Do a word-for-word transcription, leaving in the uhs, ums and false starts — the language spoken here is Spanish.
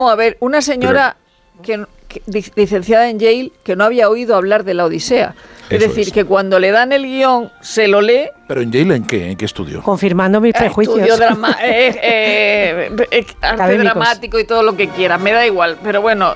A ver, una señora que, que, licenciada en Yale que no había oído hablar de la Odisea. Es Eso decir, es. que cuando le dan el guión, se lo lee. ¿Pero en Yale en qué? ¿En qué estudio? Confirmando mis prejuicios. Estudio drama, eh, eh, eh, arte Académicos. dramático y todo lo que quiera, me da igual. Pero bueno,